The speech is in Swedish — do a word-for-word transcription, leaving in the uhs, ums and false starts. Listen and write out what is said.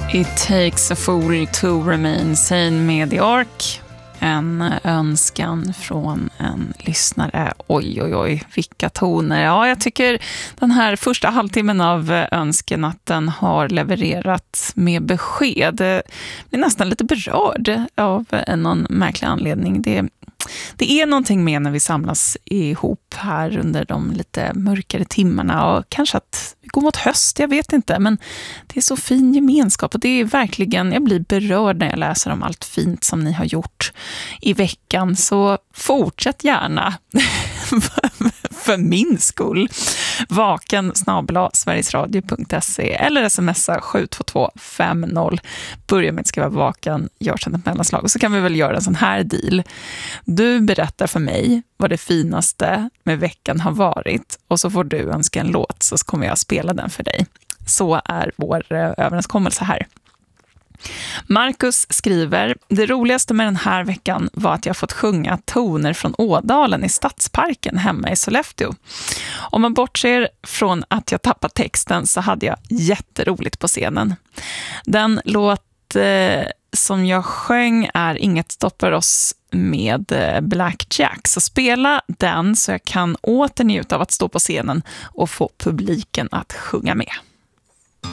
It takes a fool to remain sane med The Ark. En önskan från en lyssnare. Oj, oj, oj, vilka toner. Ja, jag tycker den här första halvtimmen av önskenatten har levererat med besked. Jag är nästan lite berörd av någon märklig anledning. Det, det är någonting med när vi samlas ihop här under de lite mörkare timmarna och kanske att vi går mot höst, jag vet inte, men det är så fin gemenskap och det är verkligen, jag blir berörd när jag läser om allt fint som ni har gjort i veckan, så fortsätt gärna för min skull. Vaken snabel-a sverigesradio punkt se eller smsa sju två två fem noll. Börja med att skriva vaken, gör sedan ett mellanslag och så kan vi väl göra en sån här deal. Du berättar för mig vad det finaste med veckan har varit och så får du önska en låt så kommer jag spela den för dig. Så är vår överenskommelse här. Marcus skriver: det roligaste med den här veckan var att jag fått sjunga toner från Ådalen i Stadsparken hemma i Sollefteå. Om man bortser från att jag tappat texten så hade jag jätteroligt på scenen. Den låt eh, som jag sjöng är Inget stoppar oss med Blackjack. Så spela den så jag kan åternjuta av att stå på scenen och få publiken att sjunga med.